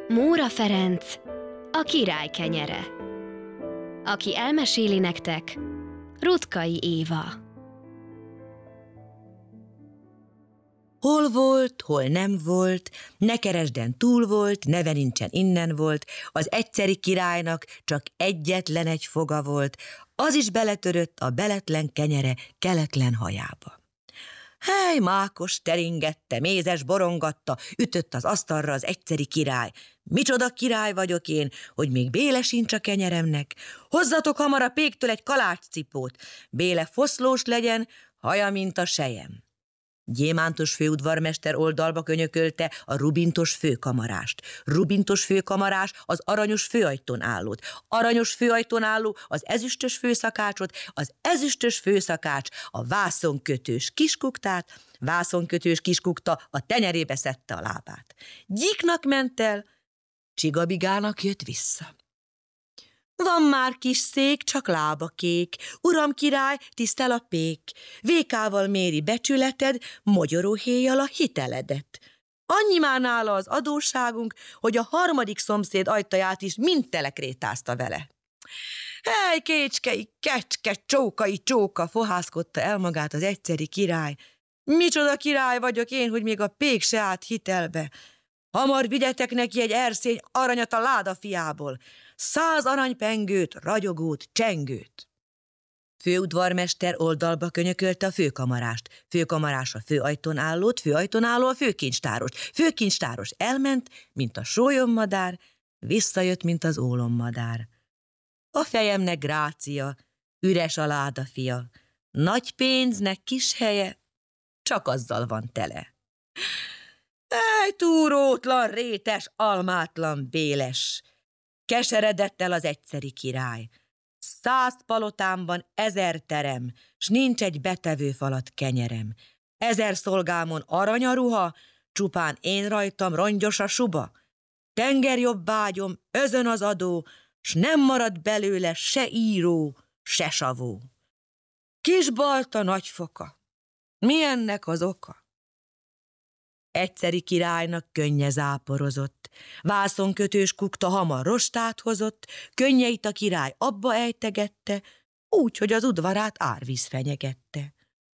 Móra Ferenc, a király kenyere. Aki elmeséli nektek, Ruttkai Éva. Hol volt, hol nem volt, ne keresden túl volt, neve nincsen innen volt, az egyszeri királynak csak egyetlen egy foga volt, az is beletörött a beletlen kenyere keletlen hajába. Hely, mákos teringette, mézes borongatta, ütött az asztalra az egyszeri király. Micsoda király vagyok én, hogy még béle sincs a kenyeremnek. Hozzatok hamar a péktől egy kalácscipót, béle foszlós legyen, haja, mint a sejem. Gyémántos főudvarmester oldalba könyökölte a rubintos főkamarást. Rubintos főkamarás az aranyos főajtón állót. Aranyos főajtón álló az ezüstös főszakácsot, az ezüstös főszakács a vászonkötős kiskuktát, vászonkötős kiskukta a tenyerébe szedte a lábát. Gyiknak ment el, Csigabigának jött vissza. Van már kis szék, csak lába kék, uram király, tisztel a pék, vékával méri becsületed, mogyoróhéjjal a hiteledet. Annyi már nála az adósságunk, hogy a harmadik szomszéd ajtaját is mind telekrétázta vele. Hely, kécskei, kecske, csókai, csóka, fohászkodta el magát az egyszeri király. Micsoda király vagyok én, hogy még a pék se állt hitelbe. Hamar vigyetek neki egy erszény aranyat a láda fiából, 100 aranypengőt, ragyogót, csengőt. Főudvarmester oldalba könyökölte a főkamarást, főkamarás a főajtón állót, főajtón álló a főkincstárost. Főkincstáros elment, mint a sólyommadár, visszajött, mint az ólommadár. A fejemnek grácia, üres a láda fia, nagy pénznek kis helye, csak azzal van tele. Ej, túrótlan, rétes, almátlan, béles! Keseredett el az egyszeri király. 100 palotámban 1000 terem, s nincs egy betevő falat kenyerem. 1000 szolgámon arany a ruha, csupán én rajtam rongyos a suba. Tengerjobb ágyom, özön az adó, s nem marad belőle se író, se savó. Kis balta nagyfoka, mi ennek az oka? Egyszeri királynak könnye záporozott, vászonkötős kukta hamar rostát hozott, könnyeit a király abba ejtegette, úgy, hogy az udvarát árvíz fenyegette.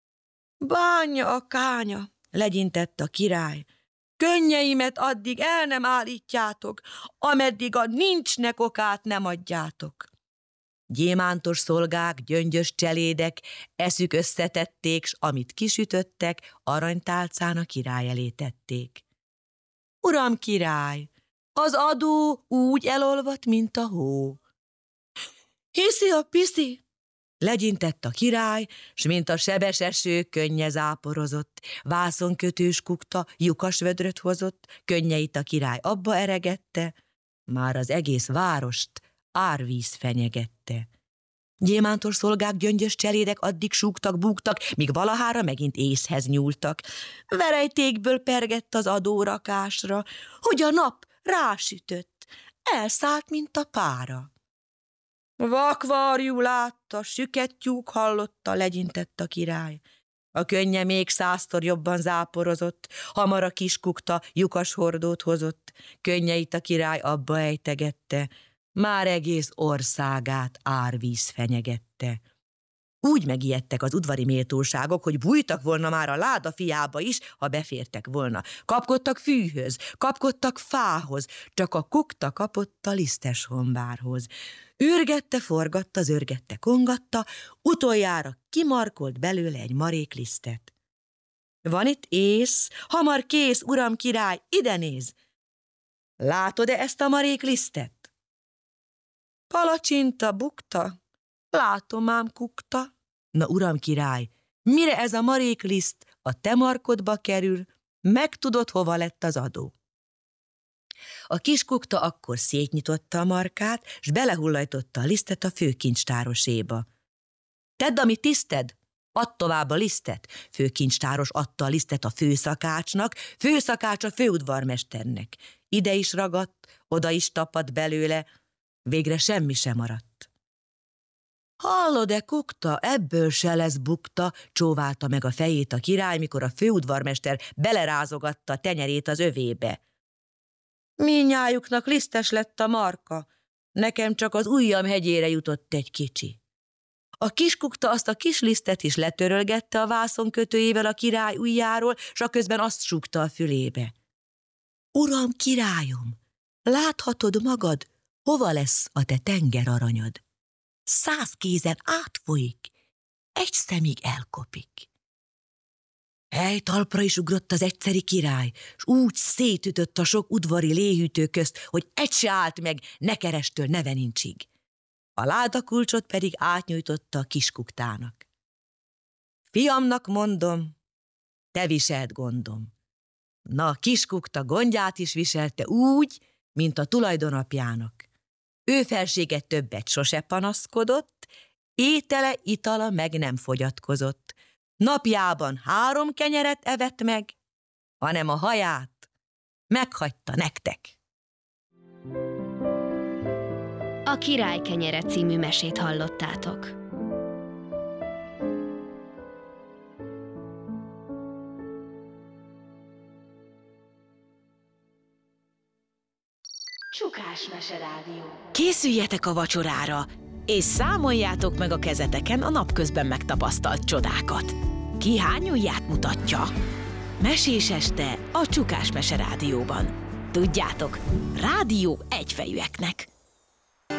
Bánja a kánya, legyintett a király, könnyeimet addig el nem állítjátok, ameddig a nincsnek okát nem adjátok. Gyémántos szolgák, gyöngyös cselédek eszük összetették, s amit kisütöttek, aranytálcán a király elé tették. Uram király, az adó úgy elolvadt, mint a hó. Hiszi a piszi? Legyintett a király, s mint a sebes eső könnye záporozott, vászonkötős kukta lyukas vödröt hozott, könnyeit a király abba eregette, már az egész várost árvíz fenyegette. Gyémántos szolgák, gyöngyös cselédek addig súgtak, búgtak, míg valahára megint észhez nyúltak. Verejtékből pergett az adórakásra, hogy a nap rásütött, elszállt, mint a pára. Vakvarjú látta, süket tyúk hallotta, legyintett a király. A könnye még 100-szor jobban záporozott, hamar a kiskukta lyukas hordót hozott, könnyeit a király abba ejtegette, már egész országát árvíz fenyegette. Úgy megijedtek az udvari méltóságok, hogy bújtak volna már a láda fiába is, ha befértek volna. Kapkodtak fűhöz, kapkodtak fához, csak a kukta kapott a lisztes hombárhoz. Ürgette, forgatta, zörgette, kongatta, utoljára kimarkolt belőle egy marék lisztet. Van itt ész, hamar kész, uram király, ide néz! Látod-e ezt a marék lisztet? Palacsinta, bukta, látom ám kukta. Na, uram király, mire ez a marékliszt a te markodba kerül, megtudod, hova lett az adó. A kiskukta akkor szétnyitotta a markát, s belehullajtotta a lisztet a főkincstároséba. Tedd, ami tiszted, add tovább a lisztet. Főkincstáros adta a lisztet a főszakácsnak, főszakács a főudvarmesternek. Ide is ragadt, oda is tapadt belőle, végre semmi sem maradt. Hallod-e, kukta, ebből se lesz bukta, csóválta meg a fejét a király, mikor a főudvarmester belerázogatta a tenyerét az övébe. Mindnyájuknak lisztes lett a marka, nekem csak az ujjam hegyére jutott egy kicsi. A kiskukta azt a kis lisztet is letörölgette a vászonkötőjével a király ujjáról, s aközben azt súgta a fülébe. Uram, királyom, láthatod magad, hova lesz a te tengeraranyad? 100 kézen átfolyik, egy szemig elkopik. Helytalpra is ugrott az egyszeri király, s úgy szétütött a sok udvari léhűtő közt, hogy egy se állt meg Nekerestől Nevenincsig. A ládakulcsot pedig átnyújtotta a kiskuktának. Fiamnak mondom, te viseld gondom. Na, a kiskukta gondját is viselte úgy, mint a tulajdonapjának. Ő felsége többet sose panaszkodott, étele, itala meg nem fogyatkozott. Napjában 3 kenyeret evett meg, hanem a haját meghagyta nektek. A Király kenyere című mesét hallottátok. Csukás Meserádió. Készüljetek a vacsorára, és számoljátok meg a kezeteken a napközben megtapasztalt csodákat. Ki hány ujját mutatja? Mesés este a Csukás Meserádióban. Tudjátok, rádió egyfejűeknek.